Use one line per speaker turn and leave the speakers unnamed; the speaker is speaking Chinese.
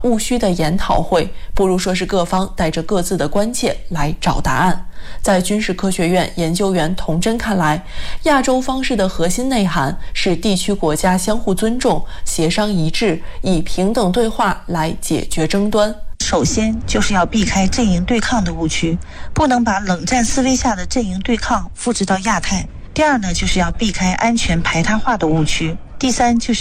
务虚的研讨会，不如说是各方带着各自的关切来找答案。在军事科学院研究员童真看来，亚洲方式的核心内涵是地区国家相互尊重、协商一致，以平等对话来解决争端。
首先就是要避开阵营对抗的误区，不能把冷战思维下的阵营对抗复制到亚太。第二呢，就是要避开安全排他化的误区。第三就是